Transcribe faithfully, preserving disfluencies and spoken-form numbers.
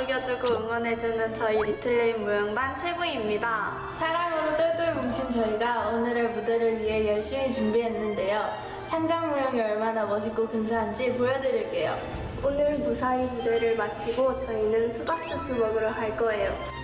다독여주고 응원해주는 저희 리틀레인 무용단 최구입니다. 사랑으로 똘똘 뭉친 저희가 오늘의 무대를 위해 열심히 준비했는데요. 창작 무용이 얼마나 멋있고 근사한지 보여드릴게요. 오늘 무사히 무대를 마치고 저희는 수박 주스 먹으러 갈 거예요.